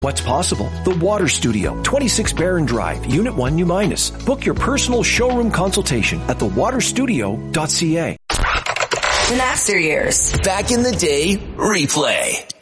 What's possible? The Water Studio, 26 Barron Drive, Unit 1, New Minas. Book your personal showroom consultation at thewaterstudio.ca. The Napster years. Back in the day, replay.